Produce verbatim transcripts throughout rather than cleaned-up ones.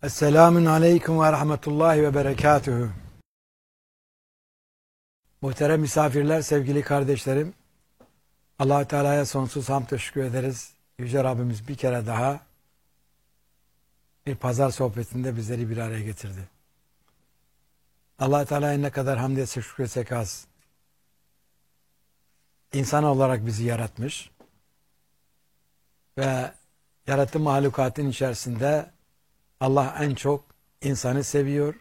Esselamun aleyküm ve rahmetullahi ve berekatühü. Muhterem misafirler, sevgili kardeşlerim, Allah-u Teala'ya sonsuz hamd teşekkür ederiz. Yüce Rabbimiz bir kere daha bir pazar sohbetinde bizleri bir araya getirdi. Allah-u Teala'ya ne kadar hamd etsek şükretsek az. İnsan olarak bizi yaratmış ve yarattığı mahlukatın içerisinde Allah en çok insanı seviyor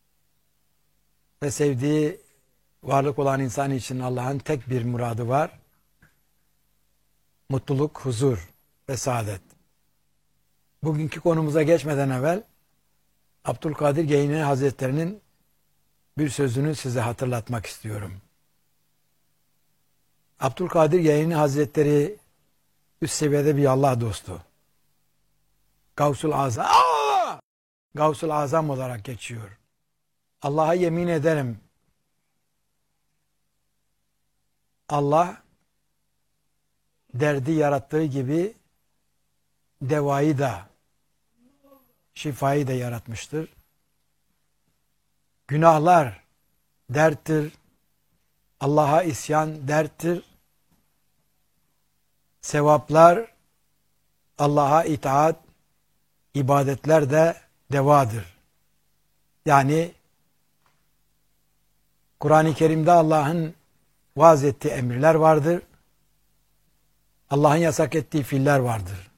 ve sevdiği varlık olan insan için Allah'ın tek bir muradı var: mutluluk, huzur ve saadet. Bugünkü konumuza geçmeden evvel Abdülkadir Geylani Hazretleri'nin bir sözünü size hatırlatmak istiyorum. Abdülkadir Geylani Hazretleri üst seviyede bir Allah dostu. Gavsul Azam, Aa! Gavsul Azam olarak geçiyor. Allah'a yemin ederim, Allah derdi yarattığı gibi devayı da, şifayı da yaratmıştır. Günahlar derttir. Allah'a isyan derttir. Sevaplar, Allah'a itaat, ibadetler de devadır. Yani Kur'an-ı Kerim'de Allah'ın vaaz ettiği emirler vardır. Allah'ın yasak ettiği fiiller vardır.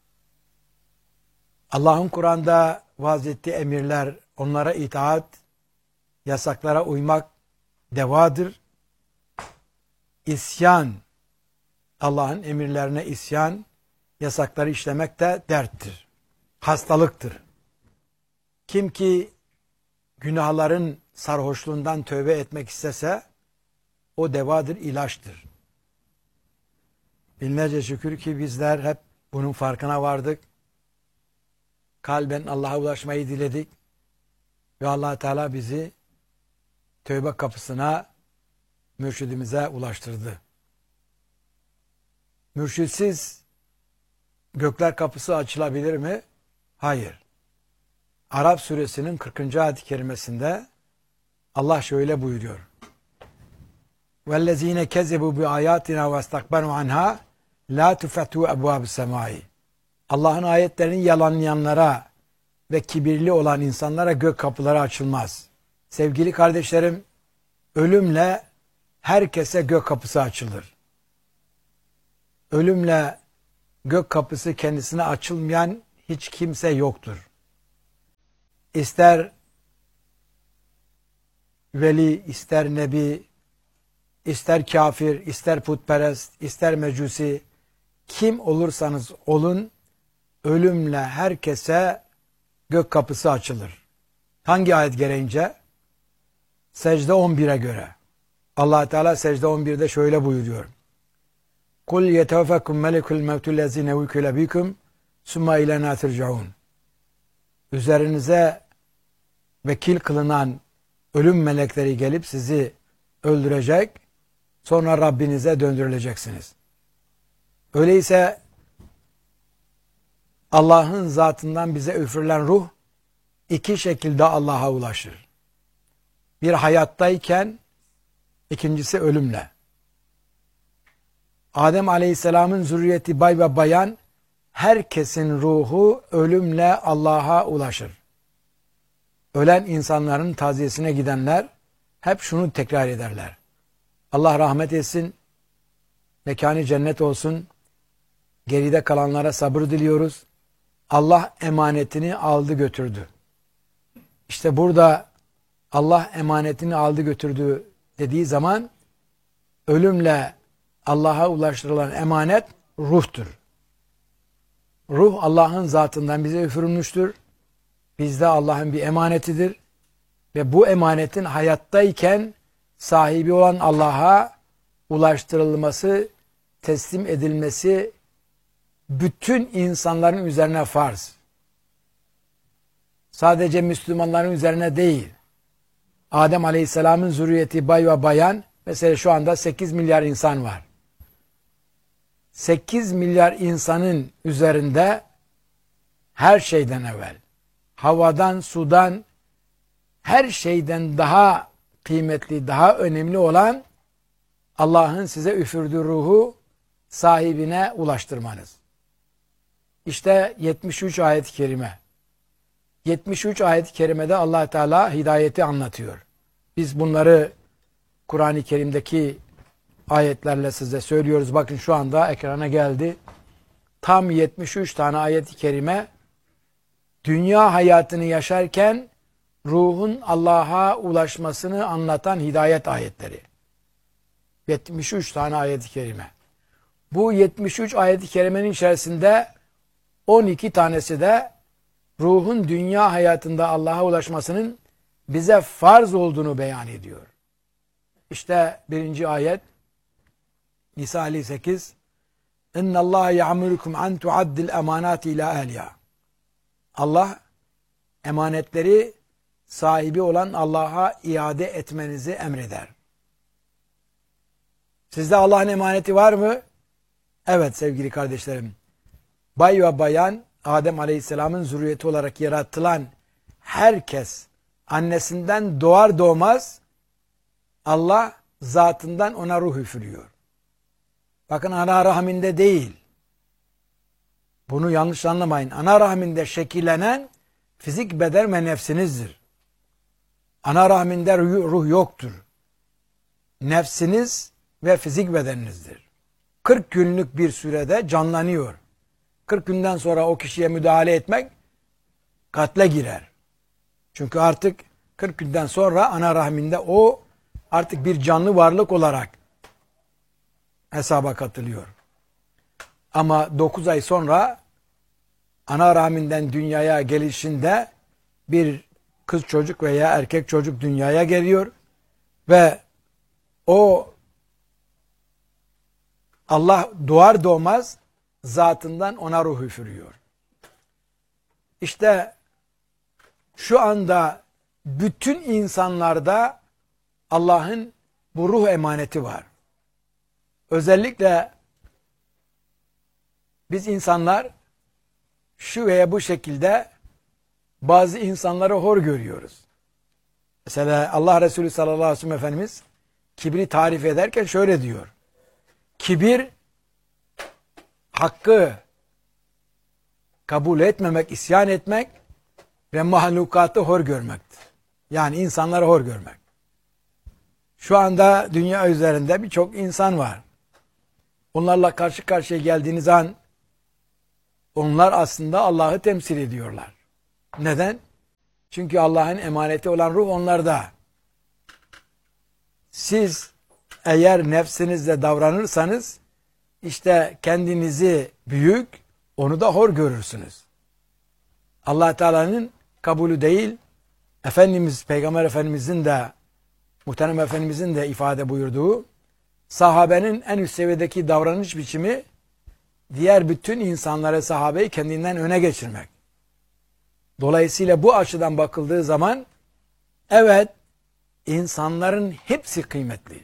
Allah'ın Kur'an'da vaaz ettiği emirler, onlara itaat, yasaklara uymak devadır. İsyan, Allah'ın emirlerine isyan, yasakları işlemek de derttir. Hastalıktır. Kim ki günahların sarhoşluğundan tövbe etmek istese, o devadır, ilaçtır. Binlerce şükür ki bizler hep bunun farkına vardık. Kalben Allah'a ulaşmayı diledik. Ve Allah Teala bizi tövbe kapısına, mürşidimize ulaştırdı. Mürşitsiz gökler kapısı açılabilir mi? Hayır. Arap suresinin kırkıncı ayet-i kerimesinde Allah şöyle buyuruyor: وَالَّذ۪ينَ كَذَّبُوا بِآيَاتِنَا وَاسْتَكْبَرُوا عَنْهَا لَا تُفَتُّوا أَبْوَابِ السَّمَاءِ. Allah'ın ayetlerini yalanlayanlara ve kibirli olan insanlara gök kapıları açılmaz. Sevgili kardeşlerim, ölümle herkese gök kapısı açılır. Ölümle gök kapısı kendisine açılmayan hiç kimse yoktur. İster veli, ister nebi, ister kafir, ister putperest, ister mecusi, kim olursanız olun, ölümle herkese gök kapısı açılır. Hangi ayet gereğince? Secde on bire göre. Allah Teala secde on birde şöyle buyuruyor: Kul yetevaffakum melekul mevtul lezine vukile bikum summa ilena turcaun. Üzerinize vekil kılınan ölüm melekleri gelip sizi öldürecek, sonra Rabbinize döndürüleceksiniz. Öyleyse Allah'ın zatından bize üfürülen ruh iki şekilde Allah'a ulaşır. Bir hayattayken, ikincisi ölümle. Adem Aleyhisselam'ın zürriyeti bay ve bayan, herkesin ruhu ölümle Allah'a ulaşır. Ölen insanların taziyesine gidenler hep şunu tekrar ederler: Allah rahmet etsin, mekanı cennet olsun, geride kalanlara sabır diliyoruz, Allah emanetini aldı götürdü. İşte burada Allah emanetini aldı götürdü dediği zaman, ölümle Allah'a ulaştırılan emanet ruhtur. Ruh Allah'ın zatından bize üfürülmüştür. Bizde Allah'ın bir emanetidir. Ve bu emanetin hayattayken sahibi olan Allah'a ulaştırılması, teslim edilmesi bütün insanların üzerine farz. Sadece Müslümanların üzerine değil. Adem Aleyhisselam'ın zürriyeti bay ve bayan, mesela şu anda sekiz milyar insan var. sekiz milyar insanın üzerinde her şeyden evvel havadan, sudan, her şeyden daha kıymetli, daha önemli olan Allah'ın size üfürdüğü ruhu sahibine ulaştırmanız. İşte yetmiş üç ayet-i kerime. yetmiş üç ayet-i kerimede Allah Teala hidayeti anlatıyor. Biz bunları Kur'an-ı Kerim'deki ayetlerle size söylüyoruz. Bakın şu anda ekrana geldi. Tam yetmiş üç tane ayet-i kerime dünya hayatını yaşarken ruhun Allah'a ulaşmasını anlatan hidayet ayetleri. yetmiş üç tane ayet-i kerime. Bu yetmiş üç ayet-i kerimenin içerisinde on iki tanesi de ruhun dünya hayatında Allah'a ulaşmasının bize farz olduğunu beyan ediyor. İşte birinci ayet Nisa elli sekiz İnna Allah ya'murukum an tu'addil emanati ila ehliha. Allah emanetleri sahibi olan Allah'a iade etmenizi emreder. Sizde Allah'ın emaneti var mı? Evet sevgili kardeşlerim. Bay ve bayan Adem Aleyhisselam'ın zürriyeti olarak yaratılan herkes annesinden doğar doğmaz Allah zatından ona ruh üfürüyor. Bakın ana rahminde değil. Bunu yanlış anlamayın. Ana rahminde şekillenen fizik beden ve nefsinizdir. Ana rahminde ruh yoktur. Nefsiniz ve fizik bedeninizdir. kırk günlük bir sürede canlanıyor. kırk günden sonra o kişiye müdahale etmek katle girer. Çünkü artık kırk günden sonra ana rahminde o artık bir canlı varlık olarak hesaba katılıyor. Ama dokuz ay sonra ana rahminden dünyaya gelişinde bir kız çocuk veya erkek çocuk dünyaya geliyor ve o Allah doğar doğmaz zatından ona ruh üfürüyor. İşte şu anda bütün insanlarda Allah'ın bu ruh emaneti var. Özellikle biz insanlar şu veya bu şekilde bazı insanları hor görüyoruz. Mesela Allah Resulü sallallahu aleyhi ve sellem Efendimiz kibri tarif ederken şöyle diyor. Kibir hakkı kabul etmemek, isyan etmek ve mahlukatı hor görmektir. Yani insanları hor görmek. Şu anda dünya üzerinde birçok insan var. Onlarla karşı karşıya geldiğiniz an onlar aslında Allah'ı temsil ediyorlar. Neden? Çünkü Allah'ın emaneti olan ruh onlarda. Siz eğer nefsinizle davranırsanız işte kendinizi büyük, onu da hor görürsünüz. Allah Teala'nın kabulü değil, Efendimiz, Peygamber Efendimizin de, Muhterem Efendimizin de ifade buyurduğu, sahabenin en üst seviyedeki davranış biçimi, diğer bütün insanları, sahabeyi kendinden öne geçirmek. Dolayısıyla bu açıdan bakıldığı zaman, evet, insanların hepsi kıymetli.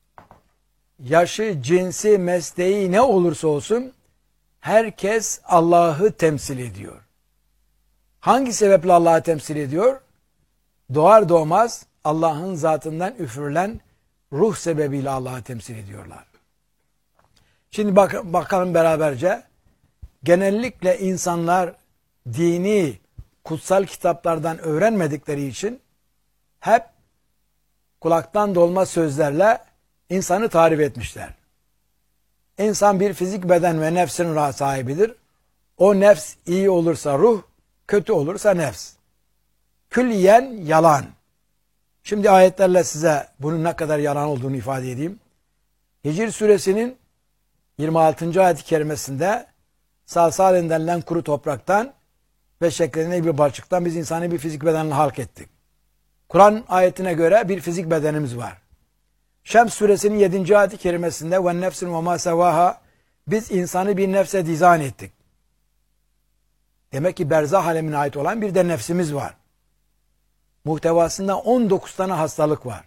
Yaşı, cinsi, mesleği ne olursa olsun, herkes Allah'ı temsil ediyor. Hangi sebeple Allah'ı temsil ediyor? Doğar doğmaz Allah'ın zatından üfürülen ruh sebebiyle Allah'ı temsil ediyorlar. Şimdi bak bakalım beraberce. Genellikle insanlar dini, kutsal kitaplardan öğrenmedikleri için hep kulaktan dolma sözlerle insanı tarif etmişler. İnsan bir fizik beden ve nefsin sahibidir. O nefs iyi olursa ruh, kötü olursa nefs. Külliyen yalan. Şimdi ayetlerle size bunun ne kadar yalan olduğunu ifade edeyim. Hicr suresinin yirmi altıncı ayet-i kerimesinde salsalen denilen kuru topraktan ve şekline bir balçıktan biz insanı bir fizik bedenle halk ettik. Kur'an ayetine göre bir fizik bedenimiz var. Şems suresinin yedinci ayet-i kerimesinde ve nefsin ve ma sevaha biz insanı bir nefse dizayn ettik. Demek ki berzah alemine ait olan bir de nefsimiz var. Muhtevasında on dokuz tane hastalık var.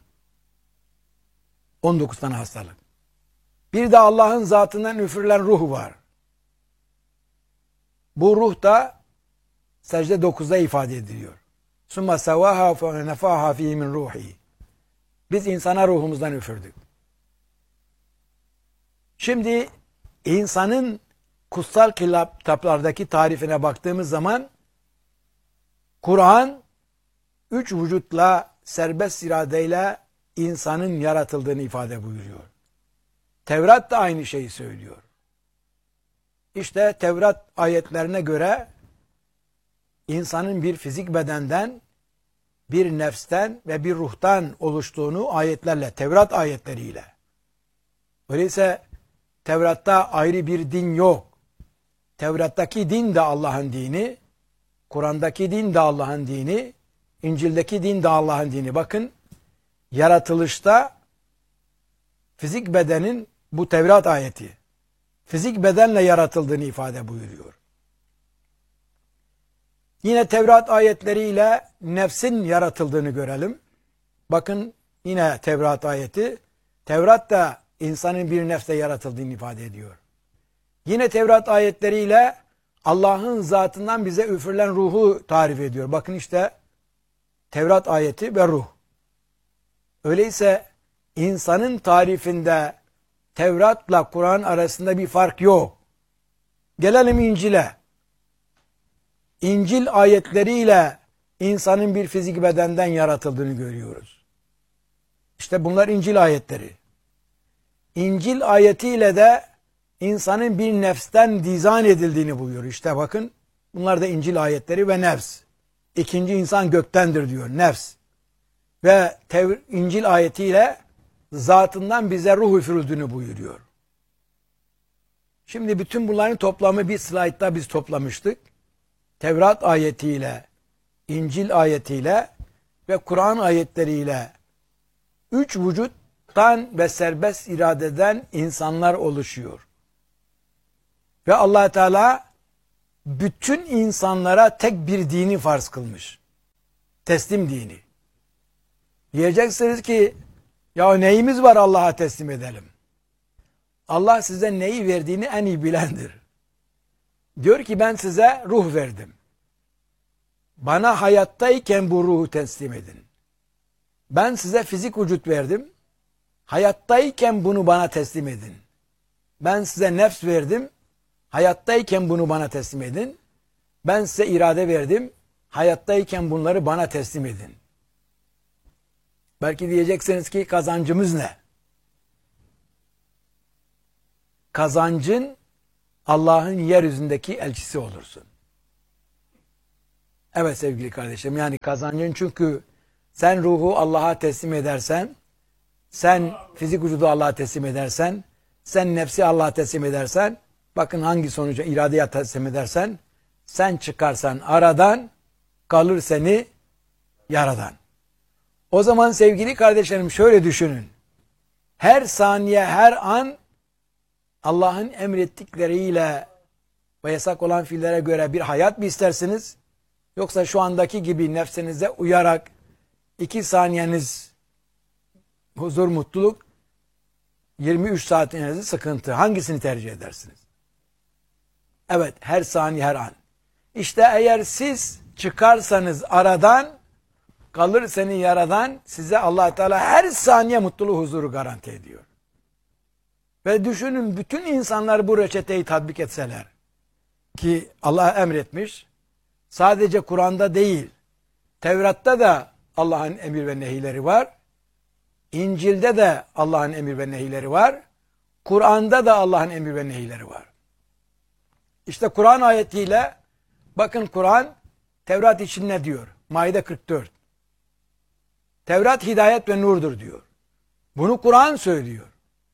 on dokuz tane hastalık. Bir de Allah'ın zatından üfürülen ruh var. Bu ruh da secde dokuzda ifade ediliyor. Summa sevaha fe nefaha fihi min ruhi. Biz insana ruhumuzdan üfürdük. Şimdi insanın kutsal kitaplardaki tarifine baktığımız zaman Kur'an üç vücutla serbest iradeyle insanın yaratıldığını ifade buyuruyor. Tevrat da aynı şeyi söylüyor. İşte Tevrat ayetlerine göre insanın bir fizik bedenden, bir nefsten ve bir ruhtan oluştuğunu ayetlerle, Tevrat ayetleriyle. Öyleyse Tevrat'ta ayrı bir din yok. Tevrat'taki din de Allah'ın dini, Kur'an'daki din de Allah'ın dini, İncil'deki din de Allah'ın dini. Bakın, yaratılışta fizik bedenin, bu Tevrat ayeti, fizik bedenle yaratıldığını ifade buyuruyor. Yine Tevrat ayetleriyle nefsin yaratıldığını görelim. Bakın yine Tevrat ayeti, Tevrat da insanın bir nefse yaratıldığını ifade ediyor. Yine Tevrat ayetleriyle Allah'ın zatından bize üfürülen ruhu tarif ediyor. Bakın işte Tevrat ayeti ve ruh. Öyleyse insanın tarifinde Tevrat'la Kur'an arasında bir fark yok. Gelelim İncil'e. İncil ayetleriyle insanın bir fizik bedenden yaratıldığını görüyoruz. İşte bunlar İncil ayetleri. İncil ayetiyle de insanın bir nefsten dizayn edildiğini buyuruyor. İşte bakın bunlar da İncil ayetleri ve nefs. İkinci insan göktendir diyor, nefs. Ve Tev- İncil ayetiyle zatından bize ruh üfürüldüğünü buyuruyor. Şimdi bütün bunların toplamı bir slaytta biz toplamıştık. Tevrat ayetiyle, İncil ayetiyle ve Kur'an ayetleriyle üç vücuttan ve serbest iradeden insanlar oluşuyor. Ve Allah Teala bütün insanlara tek bir dini farz kılmış. Teslim dini. Diyeceksiniz ki ya neyimiz var Allah'a teslim edelim. Allah size neyi verdiğini en iyi bilendir. Diyor ki ben size ruh verdim. Bana hayattayken bu ruhu teslim edin. Ben size fizik vücut verdim. Hayattayken bunu bana teslim edin. Ben size nefs verdim. Hayattayken bunu bana teslim edin. Ben size irade verdim. Hayattayken bunları bana teslim edin. Belki diyeceksiniz ki kazancımız ne? Kazancın Allah'ın yeryüzündeki elçisi olursun. Evet sevgili kardeşim, yani kazancın, çünkü sen ruhu Allah'a teslim edersen, sen fizik vücudu Allah'a teslim edersen, sen nefsi Allah'a teslim edersen, bakın hangi sonuca, iradeye teslim edersen, sen çıkarsan aradan, kalır seni yaradan. O zaman sevgili kardeşlerim şöyle düşünün. Her saniye, her an Allah'ın emrettikleriyle ve yasak olan fiillere göre bir hayat mı istersiniz? Yoksa şu andaki gibi nefsinize uyarak iki saniyeniz huzur, mutluluk, yirmi üç saatiniz sıkıntı. Hangisini tercih edersiniz? Evet, her saniye, her an. İşte eğer siz çıkarsanız aradan, kalır seni yaradan, size Allah Teala her saniye mutluluğu, huzuru garanti ediyor. Ve düşünün, bütün insanlar bu reçeteyi tatbik etseler, ki Allah emretmiş, sadece Kur'an'da değil, Tevrat'ta da Allah'ın emir ve nehileri var, İncil'de de Allah'ın emir ve nehileri var, Kur'an'da da Allah'ın emir ve nehileri var. İşte Kur'an ayetiyle, bakın Kur'an, Tevrat için ne diyor? Maide kırk dört. Tevrat hidayet ve nurdur diyor. Bunu Kur'an söylüyor.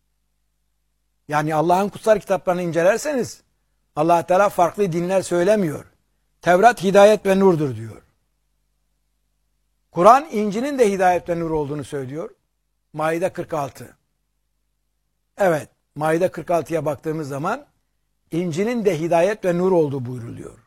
Yani Allah'ın kutsal kitaplarını incelerseniz, Allah Teala farklı dinler söylemiyor. Tevrat hidayet ve nurdur diyor. Kur'an İncil'in de hidayet ve nur olduğunu söylüyor. Maide kırk altı. Evet, Maide kırk altıya baktığımız zaman İncil'in de hidayet ve nur olduğu buyruluyor.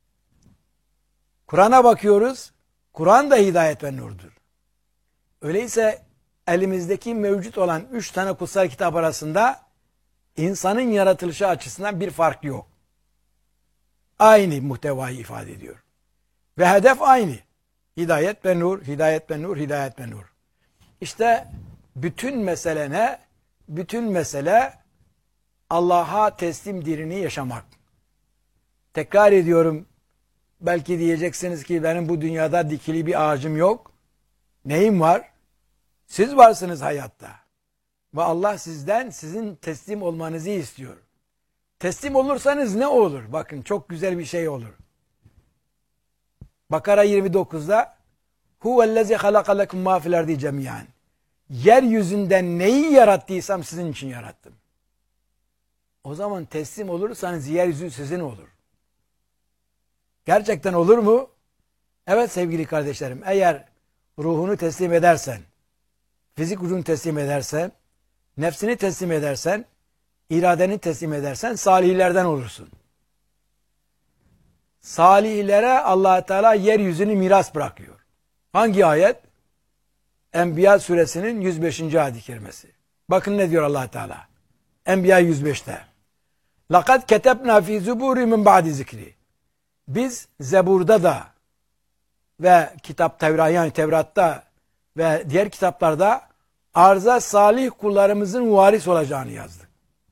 Kur'an'a bakıyoruz, Kur'an da hidayet ve nurdur. Öyleyse elimizdeki mevcut olan üç tane kutsal kitap arasında insanın yaratılışı açısından bir fark yok. Aynı muhtevayı ifade ediyor. Ve hedef aynı. Hidayet ve nur, hidayet ve nur, hidayet ve nur. İşte bütün mesele ne? Bütün mesele Allah'a teslim dinini yaşamak. Tekrar ediyorum, belki diyeceksiniz ki benim bu dünyada dikili bir ağacım yok. Neyim var? Siz varsınız hayatta. Ve Allah sizden sizin teslim olmanızı istiyor. Teslim olursanız ne olur? Bakın çok güzel bir şey olur. Bakara yirmi dokuzda Huvellezî halaka lekum mâ fil ardi cemî'an. Yeryüzünden neyi yarattıysam sizin için yarattım. O zaman teslim olursanız yeryüzü sizin olur. Gerçekten olur mu? Evet sevgili kardeşlerim, eğer ruhunu teslim edersen, fizik ucunu teslim edersen, nefsini teslim edersen, iradeni teslim edersen salihlerden olursun. Salihlere Allah Teala yeryüzünü miras bırakıyor. Hangi ayet? Enbiya suresinin yüz beşinci ayet-i kerimesi. Bakın ne diyor Allah Teala. Enbiya yüz beşte. Laqad ketebna fi zuburi min ba'di zikri. Biz Zebur'da da ve kitap Tevrat, yani Tevrat'ta ve diğer kitaplarda arza salih kullarımızın varis olacağını yazdık.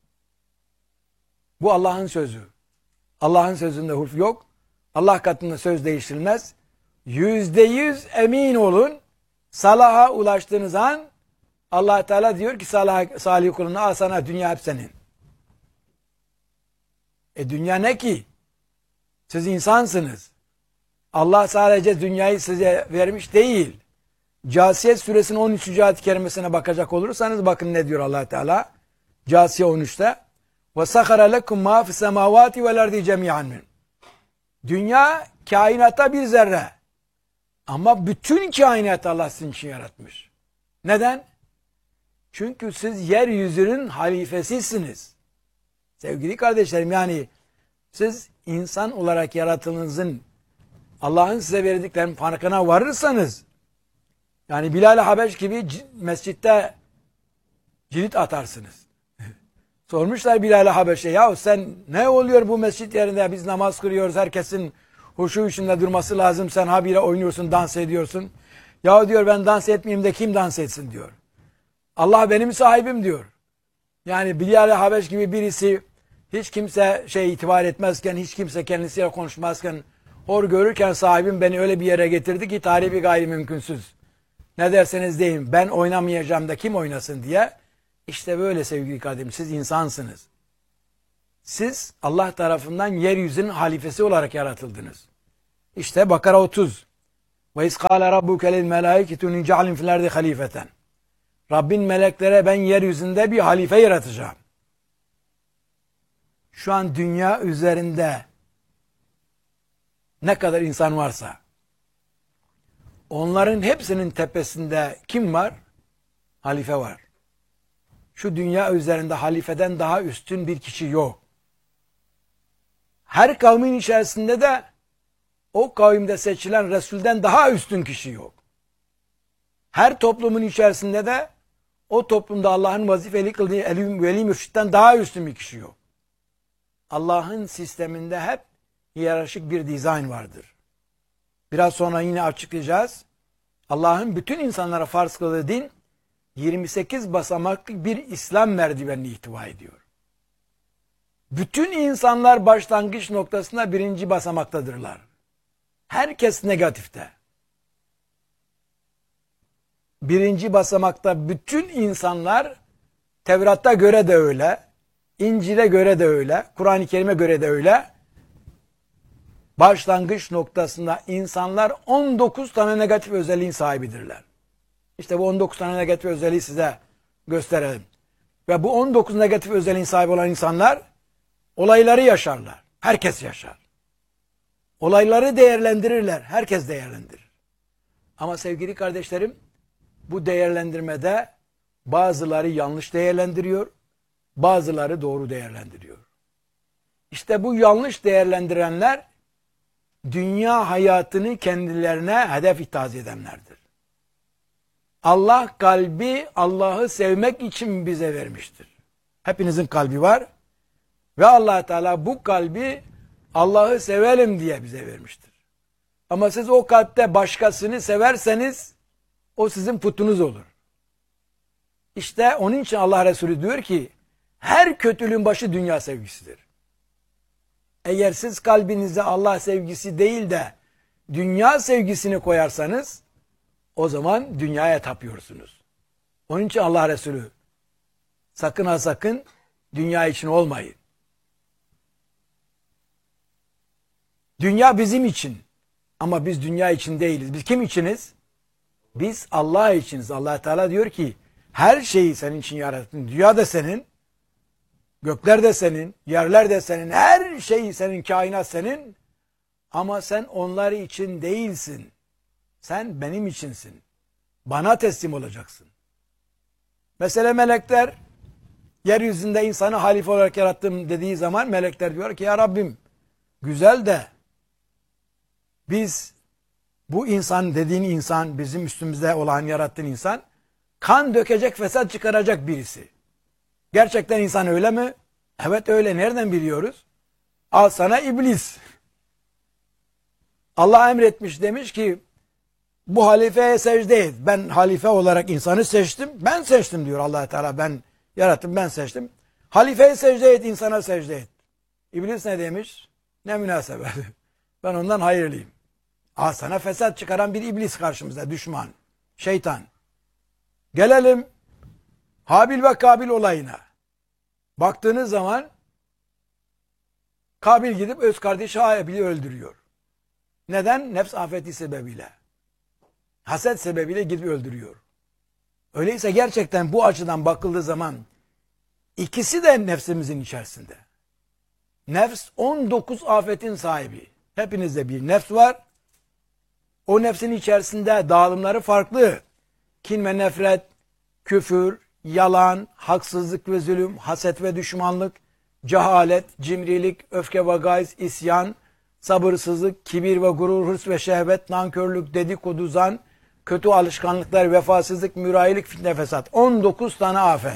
Bu Allah'ın sözü. Allah'ın sözünde hulf yok. Allah katında söz değiştirilmez. Yüzde yüz emin olun. Salaha ulaştığınız an Allah Teala diyor ki salih, salih kuluna al sana, dünya hep senin. E dünya ne ki? Siz insansınız. Allah sadece dünyayı size vermiş değil. Câsiyet suresinin on üçüncü ayet-i kerimesine bakacak olursanız bakın ne diyor Allah Teala. Câsiye on üçte. Ve sahara lekum ma fis semavati vel ardi cemi'an min. Dünya kainata bir zerre. Ama bütün kainatı Allah sizin için yaratmış. Neden? Çünkü siz yeryüzünün halifesisiniz. Sevgili kardeşlerim, yani siz insan olarak yaratıldığınızın Allah'ın size verdiklerinin farkına varırsanız, yani Bilal-i Habeş gibi mescitte cirit atarsınız. Sormuşlar Bilal-i Habeş'e, ya sen ne oluyor bu mescit yerinde, biz namaz kılıyoruz, herkesin huşu içinde durması lazım, sen habire oynuyorsun, dans ediyorsun. Ya diyor, ben dans etmeyeyim de kim dans etsin diyor. Allah benim sahibim diyor. Yani Bilal-i Habeş gibi birisi hiç kimse şey itibar etmezken, hiç kimse kendisiyle konuşmazken, hor görürken sahibim beni öyle bir yere getirdi ki tarihi gayrimümkünsüz. Ne derseniz deyin, ben oynamayacağım da kim oynasın diye. İşte böyle sevgili kardeşim, siz insansınız. Siz Allah tarafından yeryüzünün halifesi olarak yaratıldınız. İşte Bakara otuz. Ve iskâle rabbuke lil melâiketu nic'alin fil ardi halifeten. Rabbin meleklere ben yeryüzünde bir halife yaratacağım. Şu an dünya üzerinde ne kadar insan varsa onların hepsinin tepesinde kim var? Halife var. Şu dünya üzerinde halifeden daha üstün bir kişi yok. Her kavmin içerisinde de o kavimde seçilen Resul'den daha üstün kişi yok. Her toplumun içerisinde de o toplumda Allah'ın vazifeli kıldığı veli mürşitten daha üstün bir kişi yok. Allah'ın sisteminde hep hiyerarşik bir dizayn vardır. Biraz sonra yine açıklayacağız. Allah'ın bütün insanlara farz kıldığı din yirmi sekiz basamaklı bir İslam merdivenini ihtiva ediyor. Bütün insanlar başlangıç noktasında birinci basamaktadırlar. Herkes negatifte. Birinci basamakta bütün insanlar, Tevrat'a göre de öyle, İncil'e göre de öyle, Kur'an-ı Kerim'e göre de öyle. Başlangıç noktasında insanlar on dokuz tane negatif özelliğin sahibidirler. İşte bu on dokuz tane negatif özelliği size gösterelim. Ve bu on dokuz negatif özelliğin sahibi olan insanlar olayları yaşarlar. Herkes yaşar. Olayları değerlendirirler. Herkes değerlendirir. Ama sevgili kardeşlerim, bu değerlendirmede bazıları yanlış değerlendiriyor, bazıları doğru değerlendiriyor. İşte bu yanlış değerlendirenler dünya hayatını kendilerine hedef ithaz edenlerdir. Allah kalbi Allah'ı sevmek için bize vermiştir. Hepinizin kalbi var ve Allah Teala bu kalbi Allah'ı sevelim diye bize vermiştir. Ama siz o kalpte başkasını severseniz o sizin putunuz olur. İşte onun için Allah Resulü diyor ki her kötülüğün başı dünya sevgisidir. Eğer siz kalbinize Allah sevgisi değil de dünya sevgisini koyarsanız o zaman dünyaya tapıyorsunuz. Onun için Allah Resulü sakın ha sakın dünya için olmayın. Dünya bizim için ama biz dünya için değiliz. Biz kim içiniz? Biz Allah içiniz. Allah Teala diyor ki her şeyi senin için yarattım. Dünya da senin, gökler de senin, yerler de senin, her şey senin, kainat senin. Ama sen onlar için değilsin. Sen benim içinsin. Bana teslim olacaksın. Mesela melekler yeryüzünde insanı halife olarak yarattım dediği zaman melekler diyor ki ya Rabbim güzel de biz bu insan dediğin insan bizim üstümüzde olan yarattığın insan kan dökecek, fesat çıkaracak birisi. Gerçekten insan öyle mi? Evet öyle. Nereden biliyoruz? Al sana iblis. Allah emretmiş demiş ki bu halifeye secde et. Ben halife olarak insanı seçtim. Ben seçtim diyor Allah Teala. Ben yarattım, ben seçtim. Halifeye secde et, insana secde et. İblis ne demiş? Ne münasebet. Ben ondan hayırlıyım. Al sana fesat çıkaran bir iblis karşımızda, düşman, şeytan. Gelelim Habil ve Kabil olayına. Baktığınız zaman Kabil gidip öz kardeşi Habil'i öldürüyor. Neden? Nefs afeti sebebiyle. Haset sebebiyle gidip öldürüyor. Öyleyse gerçekten bu açıdan bakıldığı zaman ikisi de nefsimizin içerisinde. Nefs on dokuz afetin sahibi. Hepinizde bir nefs var. O nefsin içerisinde dağılımları farklı. Kin ve nefret, küfür, yalan, haksızlık ve zulüm, haset ve düşmanlık, cehalet, cimrilik, öfke ve gayz, isyan, sabırsızlık, kibir ve gurur, hırs ve şehvet, nankörlük, dedikodu, zan, kötü alışkanlıklar, vefasızlık, mürayilik, fitne, fesat. on dokuz tane afet.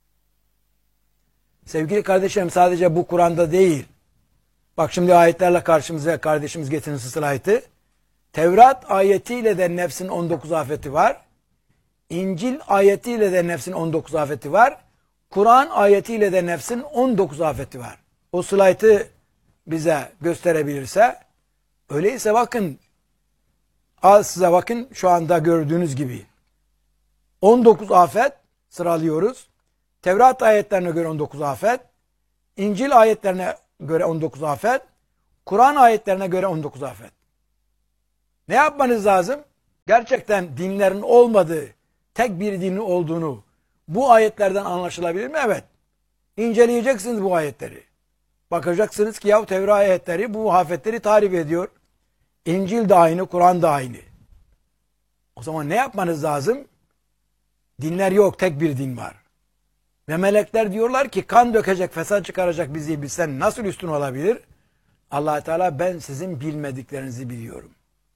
Sevgili kardeşlerim sadece bu Kur'an'da değil. Bak şimdi ayetlerle karşımıza kardeşimiz getirin sılayeti. Tevrat ayetiyle de nefsin on dokuz afeti var. İncil ayetiyle de nefsin on dokuz afeti var. Kur'an ayetiyle de nefsin on dokuz afeti var. O slaytı bize gösterebilirse. Öyleyse bakın. Al size bakın şu anda gördüğünüz gibi. on dokuz afet sıralıyoruz. Tevrat ayetlerine göre on dokuz afet. İncil ayetlerine göre on dokuz afet. Kur'an ayetlerine göre on dokuz afet. Ne yapmanız lazım? Gerçekten dinlerin olmadığı, tek bir dinin olduğunu bu ayetlerden anlaşılabilir mi? Evet. İnceleyeceksiniz bu ayetleri. Bakacaksınız ki ya Tevrat ayetleri bu afetleri tarif ediyor. İncil de aynı, Kur'an da aynı. O zaman ne yapmanız lazım? Dinler yok, tek bir din var. Ve melekler diyorlar ki kan dökecek, fesat çıkaracak bizi bilsen nasıl üstün olabilir? Allah Teala ben sizin bilmediklerinizi biliyorum.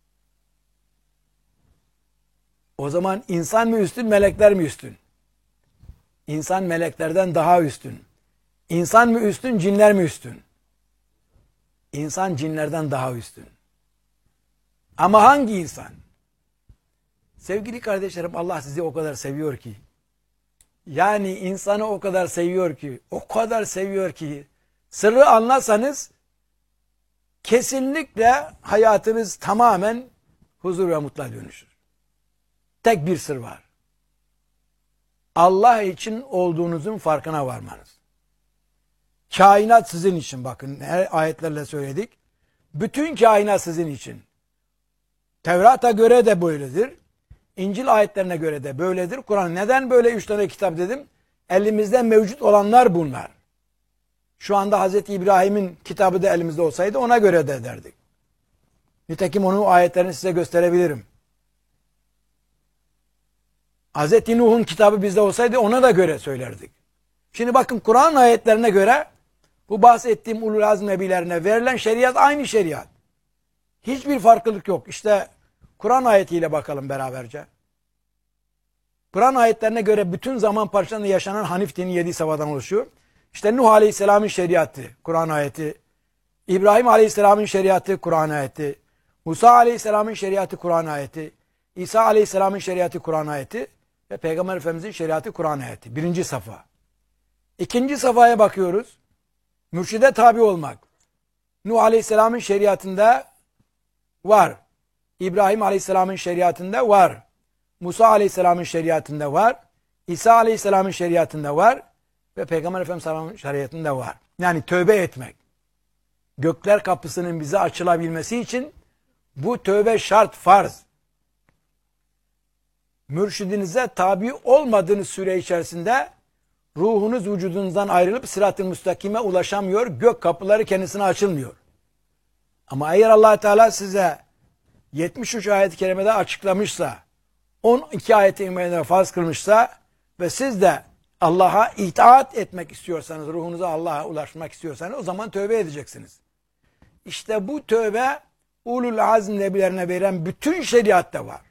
O zaman insan mı üstün, melekler mi üstün? İnsan meleklerden daha üstün. İnsan mı üstün, cinler mi üstün? İnsan cinlerden daha üstün. Ama hangi insan? Sevgili kardeşlerim Allah sizi o kadar seviyor ki, yani insanı o kadar seviyor ki, o kadar seviyor ki, sırrı anlasanız kesinlikle hayatınız tamamen huzur ve mutluluğa dönüşür. Tek bir sır var. Allah için olduğunuzun farkına varmanız. Kainat sizin için bakın. Her ayetlerle söyledik. Bütün kainat sizin için. Tevrat'a göre de böyledir. İncil ayetlerine göre de böyledir. Kur'an neden böyle üç tane kitap dedim? Elimizde mevcut olanlar bunlar. Şu anda Hazreti İbrahim'in kitabı da elimizde olsaydı ona göre de derdik. Nitekim onun ayetlerini size gösterebilirim. Hazreti Nuh'un kitabı bizde olsaydı ona da göre söylerdik. Şimdi bakın Kur'an ayetlerine göre bu bahsettiğim ulul azm nebilerine verilen şeriat aynı şeriat. Hiçbir farklılık yok. İşte Kur'an ayetiyle bakalım beraberce. Kur'an ayetlerine göre bütün zaman parçalarında yaşanan Hanif dini yedi savadan oluşuyor. İşte Nuh Aleyhisselam'ın şeriatı, Kur'an ayeti. İbrahim Aleyhisselam'ın şeriatı, Kur'an ayeti. Musa Aleyhisselam'ın şeriatı Kur'an ayeti, İsa Aleyhisselam'ın şeriatı Kur'an ayeti ve Peygamber Efendimiz'in şeriatı Kur'an ayeti. Birinci safa. İkinci safhaya bakıyoruz. Mürşide tabi olmak. Nuh Aleyhisselam'ın şeriatında var. İbrahim Aleyhisselam'ın şeriatında var. Musa Aleyhisselam'ın şeriatında var. İsa Aleyhisselam'ın şeriatında var. Ve Peygamber Efendimiz'in şeriatında var. Yani tövbe etmek. Gökler kapısının bize açılabilmesi için bu tövbe şart, farz. Mürşidinize tabi olmadığınız süre içerisinde ruhunuz vücudunuzdan ayrılıp sırat-ı müstakime ulaşamıyor. Gök kapıları kendisine açılmıyor. Ama eğer Allah Teala size yetmiş üç ayet-i kerimede açıklamışsa, on iki ayet-i kerimede farz kılmışsa ve siz de Allah'a itaat etmek istiyorsanız, ruhunuza Allah'a ulaşmak istiyorsanız o zaman tövbe edeceksiniz. İşte bu tövbe ulul azm nebilerine veren bütün şeriatta var.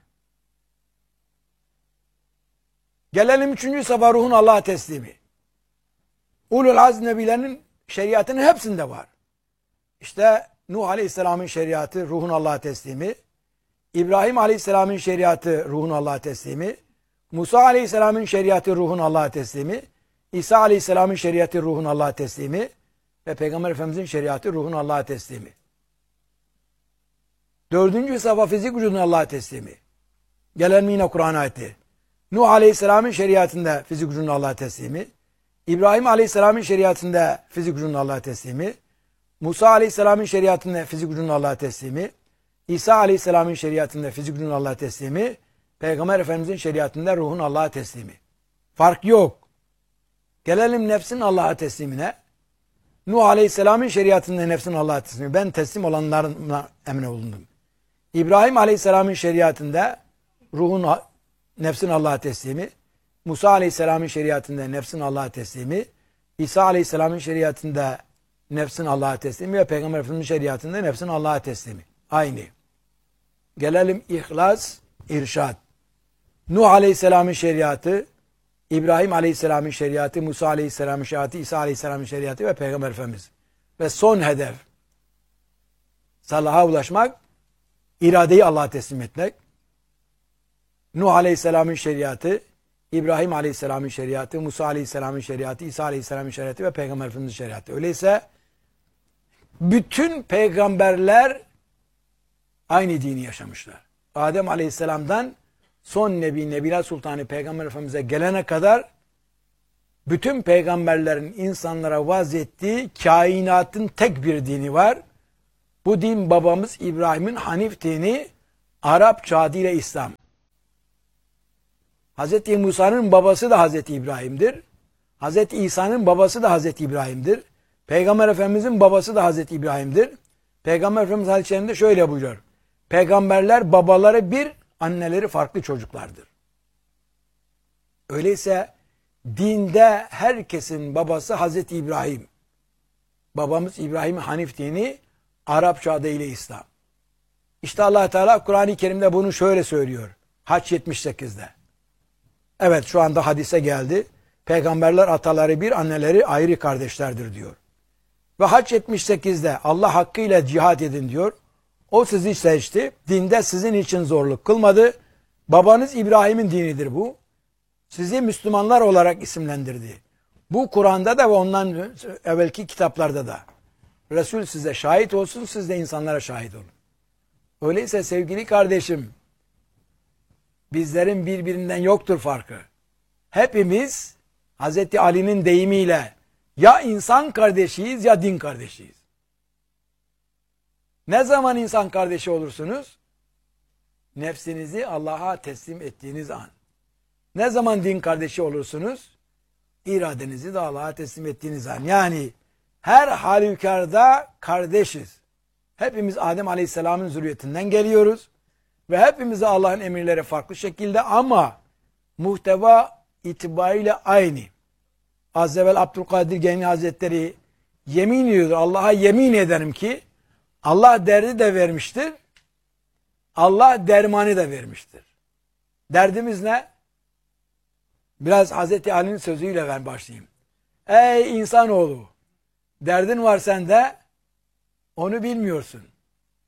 Gelelim üçüncü sabah ruhun Allah'a teslimi. Ulul azm nebilerinin şeriatının hepsinde var. İşte Nuh Aleyhisselam'ın şeriatı ruhun Allah'a teslimi, İbrahim Aleyhisselam'ın şeriatı ruhun Allah'a teslimi, Musa Aleyhisselam'ın şeriatı ruhun Allah'a teslimi, İsa Aleyhisselam'ın şeriatı ruhun Allah'a teslimi ve Peygamber Efendimiz'in şeriatı ruhun Allah'a teslimi. Dördüncü safha fizik vücudun Allah'a teslimi. Gelelim yine Kur'an ayeti. Nuh Aleyhisselam'ın şeriatında fizik vücudun Allah'a teslimi, İbrahim Aleyhisselam'ın şeriatında fizik vücudun Allah'a teslimi, Musa Aleyhisselam'ın şeriatında fizik vücudun Allah'a teslimi, İsa Aleyhisselam'ın şeriatında fizik vücudun Allah'a teslimi, Peygamber Efendimiz'in şeriatında ruhun Allah'a teslimi. Fark yok. Gelelim nefsin Allah'a teslimine. Nuh Aleyhisselam'ın şeriatında nefsin Allah'a teslimi. Ben teslim olanlarına emre bulundum. İbrahim Aleyhisselam'ın şeriatında ruhun, nefsin Allah'a teslimi. Musa Aleyhisselam'ın şeriatında nefsin Allah'a teslimi. İsa Aleyhisselam'ın şeriatında nefsin Allah'a teslimi ve Peygamber Efendimiz'in şeriatında nefsin Allah'a teslimi. Aynı. Gelelim ihlas, irşad. Nuh Aleyhisselam'ın şeriatı, İbrahim Aleyhisselam'ın şeriatı, Musa Aleyhisselam'ın şeriatı, İsa Aleyhisselam'ın şeriatı ve Peygamber Efendimiz. Ve son hedef, salaha ulaşmak, iradeyi Allah'a teslim etmek. Nuh Aleyhisselam'ın şeriatı, İbrahim Aleyhisselam'ın şeriatı, Musa Aleyhisselam'ın şeriatı, İsa Aleyhisselam'ın şeriatı ve Peygamber Efendimiz'in şeriatı. Öyleyse bütün peygamberler aynı dini yaşamışlar. Adem Aleyhisselam'dan son Nebi, Nebiler Sultanı Peygamber Efendimiz'e gelene kadar bütün peygamberlerin insanlara vaaz ettiği kainatın tek bir dini var. Bu din babamız İbrahim'in Hanif dini, Arapça adıyla İslam. Hazreti Musa'nın babası da Hazreti İbrahim'dir. Hazreti İsa'nın babası da Hazreti İbrahim'dir. Peygamber Efendimiz'in babası da Hazreti İbrahim'dir. Peygamber Efendimiz hadis-i şerifinde şöyle buyuruyor. Peygamberler babaları bir, anneleri farklı çocuklardır. Öyleyse dinde herkesin babası Hazreti İbrahim. Babamız İbrahim'in Hanif dini, Arapça adıyla İslam. İşte Allah Teala Kur'an-ı Kerim'de bunu şöyle söylüyor. Hac yetmiş sekizde. Evet, şu anda hadise geldi. Peygamberler ataları bir, anneleri ayrı kardeşlerdir diyor. Ve Hac yetmiş sekizde Allah hakkıyla cihad edin diyor. O sizi seçti. Dinde sizin için zorluk kılmadı. Babanız İbrahim'in dinidir bu. Sizi Müslümanlar olarak isimlendirdi. Bu Kur'an'da da ve ondan evvelki kitaplarda da. Resul size şahit olsun, siz de insanlara şahit olun. Öyleyse sevgili kardeşim, bizlerin birbirinden yoktur farkı. Hepimiz Hazreti Ali'nin deyimiyle ya insan kardeşiyiz ya din kardeşiyiz. Ne zaman insan kardeşi olursunuz? Nefsinizi Allah'a teslim ettiğiniz an. Ne zaman din kardeşi olursunuz? İradenizi de Allah'a teslim ettiğiniz an. Yani her halükarda kardeşiz. Hepimiz Adem Aleyhisselam'ın zürriyetinden geliyoruz. Ve hepimize Allah'ın emirleri farklı şekilde ama muhteva itibariyle aynı. Az evvel Abdülkadir Geylani Hazretleri yemin ediyor. Allah'a yemin ederim ki Allah derdi de vermiştir. Allah dermanı da vermiştir. Derdimiz ne? Biraz Hazreti Ali'nin sözüyle ben başlayayım. Ey insanoğlu, derdin var sende, onu bilmiyorsun.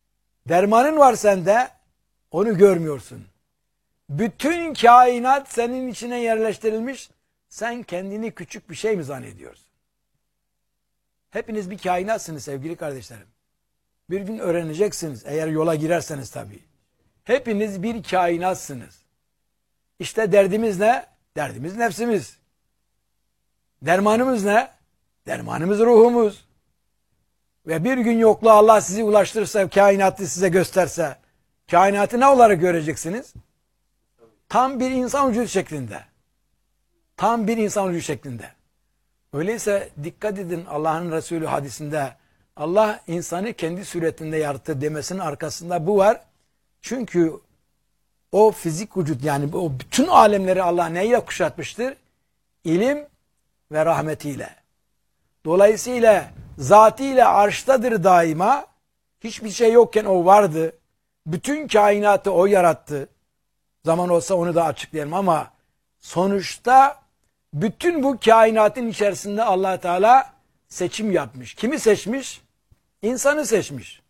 Dermanın var sende, onu görmüyorsun. Bütün kainat senin içine yerleştirilmiş, sen kendini küçük bir şey mi zannediyorsun? Hepiniz bir kainatsınız sevgili kardeşlerim. Bir gün öğreneceksiniz, eğer yola girerseniz tabii. Hepiniz bir kainatsınız. İşte derdimiz ne? Derdimiz nefsimiz. Dermanımız ne? Dermanımız ruhumuz. Ve bir gün yokluğa Allah sizi ulaştırırsa, kainatı size gösterse, kainatı ne olarak göreceksiniz? Tam bir insan vücudu şeklinde. Tam bir insan vücudu şeklinde. Öyleyse dikkat edin, Allah'ın Resulü hadisinde Allah insanı kendi suretinde yarattı demesinin arkasında bu var. Çünkü o fizik vücut, yani o bütün alemleri Allah neyle kuşatmıştır? İlim ve rahmetiyle. Dolayısıyla zatıyla arştadır daima. Hiçbir şey yokken o vardı. Bütün kainatı o yarattı. Zaman olsa onu da açıklayalım ama sonuçta bütün bu kainatın içerisinde Allah Teala seçim yapmış. Kimi seçmiş? İnsanı seçmiş.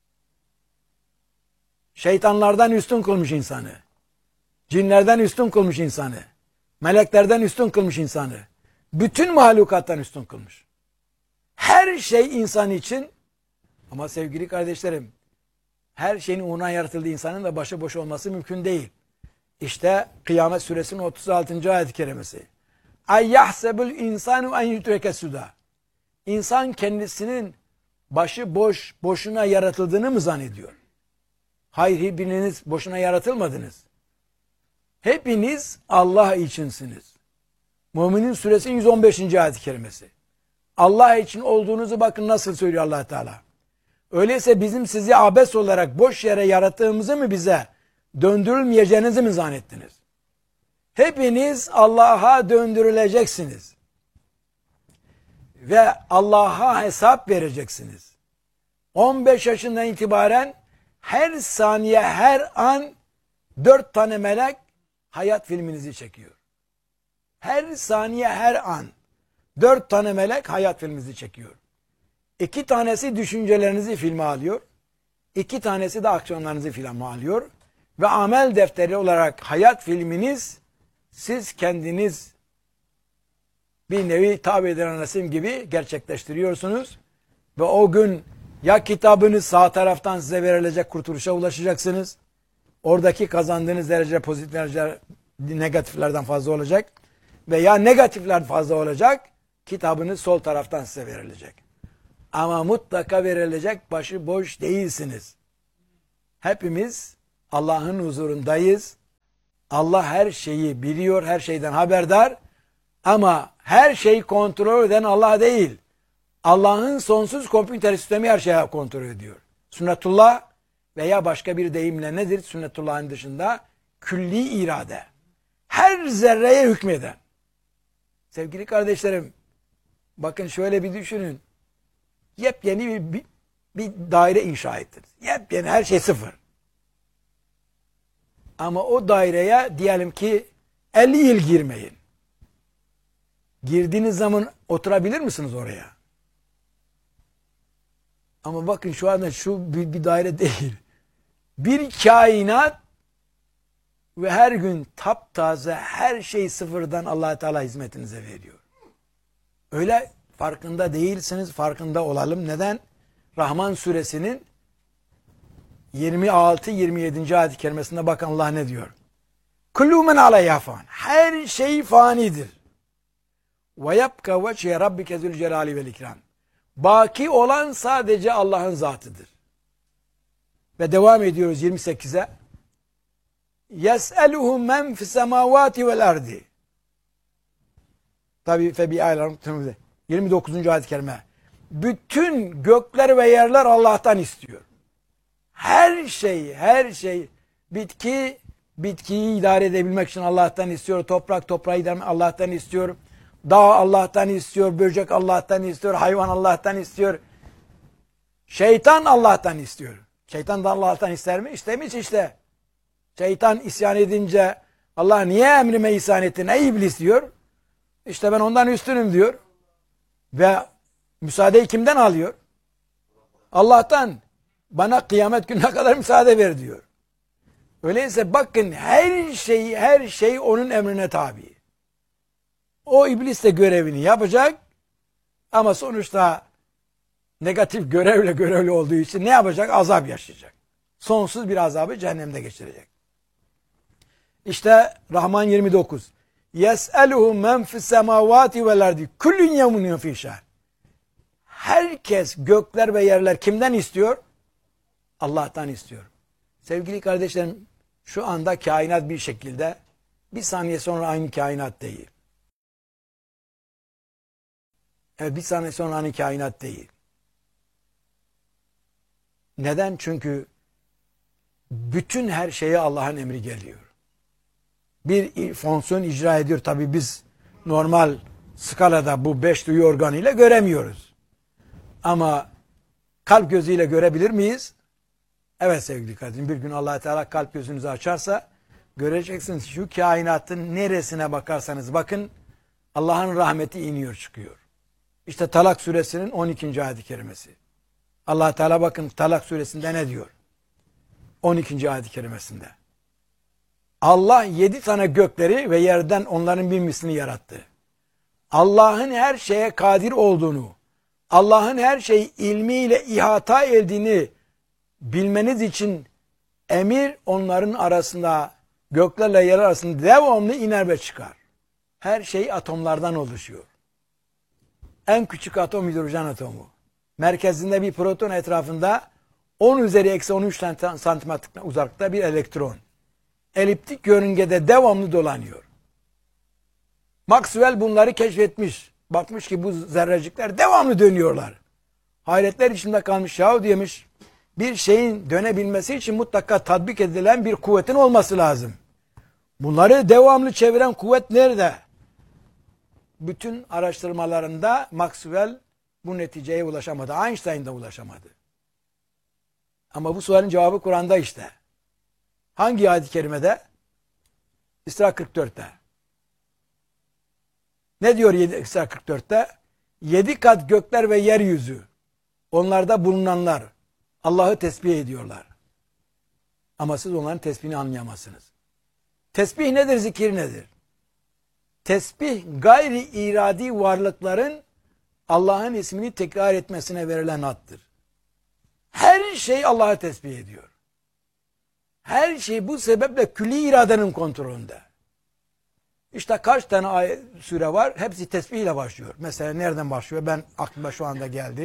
Şeytanlardan üstün kılmış insanı. Cinlerden üstün kılmış insanı. Meleklerden üstün kılmış insanı. Bütün mahlukattan üstün kılmış. Her şey insan için, ama sevgili kardeşlerim, her şeyin ona yaratıldığı insanın da başıboş olması mümkün değil. İşte Kıyamet Suresinin otuz altıncı ayet-i kerimesi. Ay yahsebul insanu en yutreke suda. İnsan kendisinin başı boş, boşuna yaratıldığını mı zannediyor? Hayır, hepiniz boşuna yaratılmadınız. Hepiniz Allah içinsiniz. Müminin Suresinin yüz on beşinci ayet-i kerimesi. Allah için olduğunuzu bakın nasıl söylüyor Allah Teala. Öyleyse bizim sizi abes olarak boş yere yarattığımızı mı bize döndürülmeyeceğinizi mi zannettiniz? Hepiniz Allah'a döndürüleceksiniz. Ve Allah'a hesap vereceksiniz. on beş yaşından itibaren her saniye, her an dört tane melek hayat filminizi çekiyor. Her saniye, her an dört tane melek hayat filminizi çekiyor. İki tanesi düşüncelerinizi filme alıyor. İki tanesi de aksiyonlarınızı filme alıyor. Ve amel defteri olarak hayat filminiz, siz kendiniz bir nevi tabi edilen resim gibi gerçekleştiriyorsunuz. Ve o gün ya kitabınız sağ taraftan size verilecek, kurtuluşa ulaşacaksınız. Oradaki kazandığınız derece pozitif derece negatiflerden fazla olacak. Veya negatifler fazla olacak. Kitabınız sol taraftan size verilecek. Ama mutlaka verilecek, başı boş değilsiniz. Hepimiz Allah'ın huzurundayız. Allah her şeyi biliyor, her şeyden haberdar. Ama her şeyi kontrol eden Allah değil. Allah'ın sonsuz kompüter sistemi her şeyi kontrol ediyor. Sünnetullah veya başka bir deyimle nedir? Sünnetullah'ın dışında külli irade. Her zerreye hükmeden. Sevgili kardeşlerim, bakın şöyle bir düşünün. Yepyeni bir, bir, bir daire inşa ettiniz. Yepyeni, her şey sıfır. Ama o daireye diyelim ki elli yıl girmeyin. Girdiğiniz zaman oturabilir misiniz oraya? Ama bakın şu anda şu bir, bir daire değil. Bir kainat ve her gün taptaze her şey sıfırdan Allah Teala hizmetinize veriyor. Öyle farkında değilsiniz, farkında olalım. Neden? Rahman suresinin yirmi altı yirmi yedinci ayet-i kerimesinde bakın Allah ne diyor? Kullu men aleyha fan. Her şey fanidir. Ve yabka vecihe rabbike zülcelali vel ikram. Baki olan sadece Allah'ın zatıdır. Ve devam ediyoruz yirmi sekize. Yes'eluhu men fis semavati vel ardi. Tabi febi aylar yirmi dokuzuncu ayet-i kerime. Bütün gökler ve yerler Allah'tan istiyor. Her şey, her şey, bitki, bitkiyi idare edebilmek için Allah'tan istiyor. Toprak, toprağı idare Allah'tan istiyor. Dağ Allah'tan istiyor. Böcek Allah'tan istiyor. Hayvan Allah'tan istiyor. Şeytan Allah'tan istiyor. Şeytan da Allah'tan ister mi? İstemiş işte. Şeytan isyan edince Allah niye emrime isyan ettin ey iblis diyor. İşte ben ondan üstünüm diyor. Ve müsaadeyi kimden alıyor? Allah'tan. Bana kıyamet gününe kadar müsaade ver diyor. Öyleyse bakın her şey her şey onun emrine tabi. O iblis de görevini yapacak ama sonuçta negatif görevle görevli olduğu için ne yapacak? Azap yaşayacak. Sonsuz bir azabı cehennemde geçirecek. İşte Rahman yirmi dokuz. Yes'eluhu men fis semavati vel ardi kullun yevmun fi şan. Herkes gökler ve yerler kimden istiyor? Allah'tan istiyor. Sevgili kardeşlerim, şu anda kainat bir şekilde, bir saniye sonra aynı kainat değil. Evet, bir saniye sonra aynı kainat değil. Neden? Çünkü bütün her şeye Allah'ın emri geliyor. Bir fonksiyon icra ediyor. Tabii biz normal skalada bu beş duyu organıyla göremiyoruz. Ama kalp gözüyle görebilir miyiz? Evet sevgili kardeşim, bir gün Allah Teala kalp gözünüzü açarsa göreceksiniz şu kainatın neresine bakarsanız bakın Allah'ın rahmeti iniyor çıkıyor. İşte Talak suresinin on ikinci ayet-i kerimesi. Allah Teala bakın Talak suresinde ne diyor? on ikinci ayet-i kerimesinde. Allah yedi tane gökleri ve yerden onların bir mislini yarattı. Allah'ın her şeye kadir olduğunu, Allah'ın her şeyi ilmiyle ihata ettiğini bilmeniz için emir onların arasında, göklerle yer arasında devamlı iner ve çıkar. Her şey atomlardan oluşuyor. En küçük atom hidrojen atomu. Merkezinde bir proton, etrafında on üzeri eksi on üç santimetre uzaklıkta bir elektron. Eliptik yörüngede devamlı dolanıyor. Maxwell bunları keşfetmiş. Bakmış ki bu zerrecikler devamlı dönüyorlar. Hayretler içinde kalmış. Yahu demiş, bir şeyin dönebilmesi için mutlaka tatbik edilen bir kuvvetin olması lazım. Bunları devamlı çeviren kuvvet nerede? Bütün araştırmalarında Maxwell bu neticeye ulaşamadı. Einstein da ulaşamadı. Ama bu sualin cevabı Kur'an'da işte. Hangi ayet-i kerimede? İsra kırk dörtte. Ne diyor İsra kırk dörtte? Yedi kat gökler ve yeryüzü, onlarda bulunanlar Allah'ı tesbih ediyorlar. Ama siz onların tesbihini anlayamazsınız. Tesbih nedir, zikir nedir? Tesbih gayri iradi varlıkların Allah'ın ismini tekrar etmesine verilen addır. Her şey Allah'ı tesbih ediyor. Her şey bu sebeple külli iradenin kontrolünde. İşte kaç tane ayet, sure var? Hepsi tesbih ile başlıyor. Mesela nereden başlıyor? Ben aklıma şu anda geldi.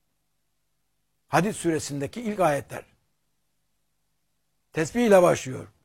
Hadid suresindeki ilk ayetler. Tesbih ile başlıyor.